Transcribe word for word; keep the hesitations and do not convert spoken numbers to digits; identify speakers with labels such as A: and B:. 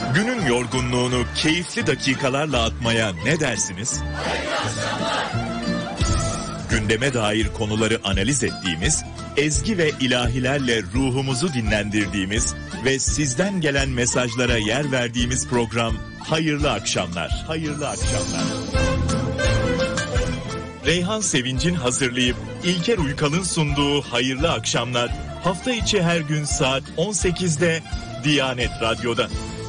A: Günün yorgunluğunu keyifli dakikalarla atmaya ne dersiniz? Gündeme dair konuları analiz ettiğimiz, ezgi ve ilahilerle ruhumuzu dinlendirdiğimiz ve sizden gelen mesajlara yer verdiğimiz program Hayırlı Akşamlar. Hayırlı Akşamlar. Reyhan Sevinç'in hazırlayıp İlker Uykal'ın sunduğu Hayırlı Akşamlar hafta içi her gün saat on sekizde Diyanet Radyo'da.